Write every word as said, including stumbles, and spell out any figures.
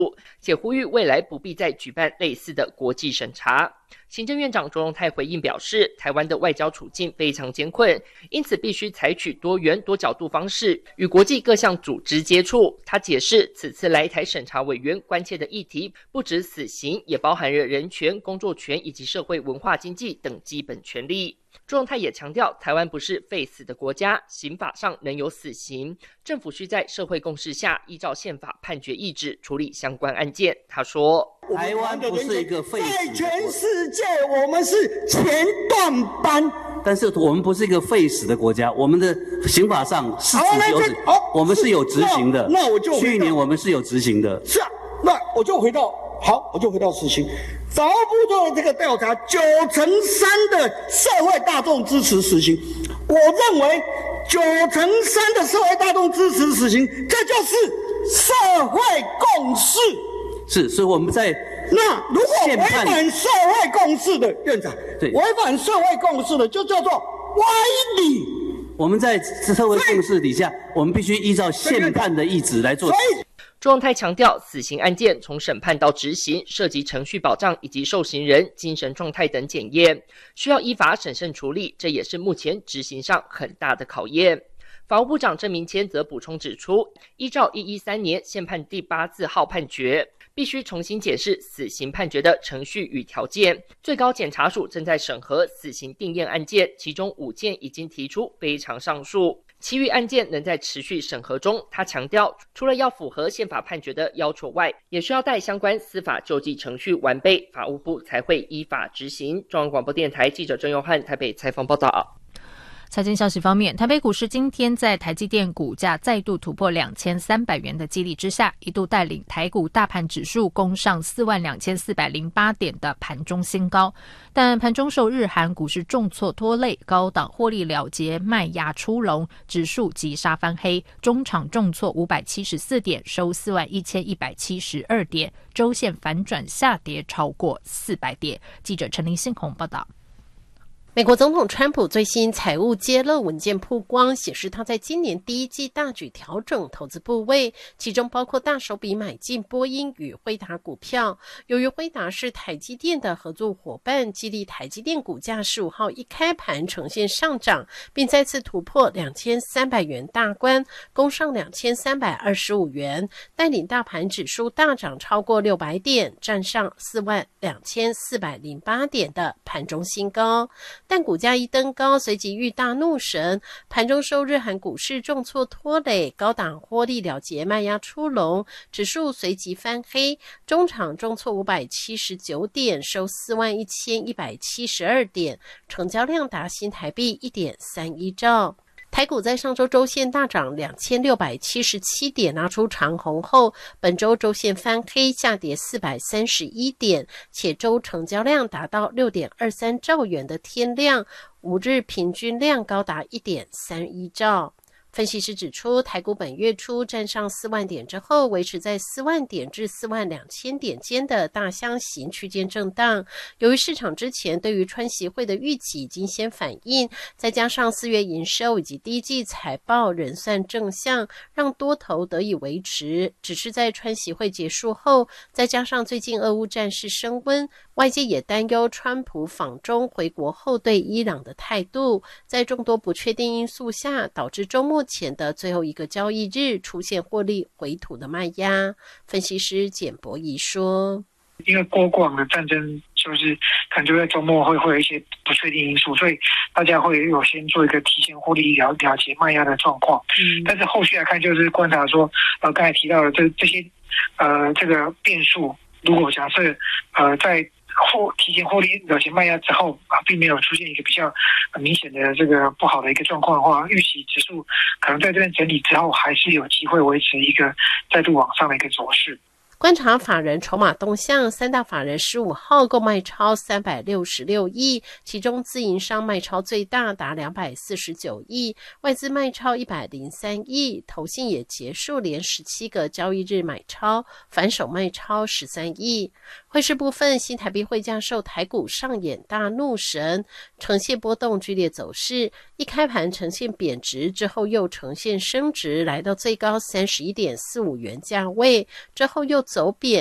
且呼吁未来不必再举办类似的国际审查。行政院长卓荣泰回应表示，台湾的外交处境非常艰困，因此必须采取多元多角度方式与国际各项组织接触。他解释，此次来台审查委员关切的议题不止死刑，也包含了人权、工作权以及社会文化经济等基本权利。卓荣泰也强调，台湾不是废死的国家，刑法上能有死刑，政府需在社会共识下依照宪法判决意志处理相关案件。他说， 台湾不是一个废死的国家， 在全世界我们是前段班， 但是我们不是一个废死的国家，我们的刑法上是有执，我们是有执行的。 那我就去年我们是有执行的。 是啊，那我就回到好，我就回到死刑。法务部做的这个调查，九成三的社会大众支持死刑。我认为九成三的社会大众支持死刑，这就是社会共识。 是，所以我们在那如果违反社会共识的，院长， 对， 违反社会共识的就叫做歪理。 我们在社会共识底下，我们必须依照宪判的意志来做。 卓荣泰强调，死刑案件从审判到执行，涉及程序保障以及受刑人精神状态等检验，需要依法审慎处理，这也是目前执行上很大的考验。法务部长郑明谦则补充指出，依照一百一十三年宪判第八字号判决，必须重新检视死刑判决的程序与条件。最高检察署正在审核死刑定验案件，其中五件已经提出非常上诉，其余案件仍在持续审核中。他强调，除了要符合宪法判决的要求外，也需要待相关司法救济程序完备，法务部才会依法执行。中央广播电台记者郑佑汉台北采访报道。 财经消息方面，台北股市今天在台积电股价再度突破两千三百元的激励之下，一度带领台股大盘指数攻上四万两千四百零八点的盘中新高，但盘中受日韩股市重挫拖累，高档获利了结卖压出笼，指数急杀翻黑，中场重挫五百七十四点，收四万一千一百七十二点，周线反转下跌超过四百点。记者陈林信宏报道。 美国总统川普最新财务揭露文件曝光，显示他在今年第一季大举调整投资部位，其中包括大手笔买进波音与辉达股票。由于辉达是台积电的合作伙伴，激励台积电股价十五号一开盘呈现上涨，并再次突破两千三百元大关，攻上两千三百二十五元，带领大盘指数大涨超过六百点，站上四万两千四百零八点的盘中新高。但股价一登高，随即遇大怒神，盘中受日韩股市重挫拖累，高档获利了结卖压出笼，指数随即翻黑，中场重挫五百七十九点，收四万一千一百七十二点，成交量达新台币 一点三一兆。台股在上周周线大涨两千六百七十七点，拿出长红后，本周周线翻黑，下跌四百三十一点，且周成交量达到 六点二三兆元的天量，五日平均量高达 一点三一兆。分析师指出，台股本月初站上四万点之后，维持在四万点至四万两千点间的大箱型区间震荡。由于市场之前对于川协会的预期已经先反映，再加上四月营收以及第一季财报仍算正向，让多头得以维持。只是在川协会结束后，再加上最近俄乌战事升温，外界也担忧川普访中回国后对伊朗的态度，在众多不确定因素下，导致周末前的最后一个交易日出现获利回吐的卖压。分析师简博仪说， 因为过往的战争就是可能就在周末会会有一些不确定因素，所以大家会有先做一个提前获利了了解卖压的状况。嗯，但是后续来看，就是观察说，呃，刚才提到的这这些呃这个变数，如果假设呃在获提前获利了结卖压之后啊，并没有出现一个比较明显的这个不好的一个状况的话，预期指数可能在这边整理之后，还是有机会维持一个再度往上的一个走势。 观察法人筹码动向，三大法人十五号购卖超三百六十六亿，其中自营商卖超最大达两百四十九亿，外资卖超一百零三亿，投信也结束连十七个交易日买超，反手卖超十三亿。汇市部分，新台币汇价受台股上演大怒神，呈现波动剧烈走势，一开盘呈现贬值，之后又呈现升值，来到最高 三十一点四五元价位，之后又走贬。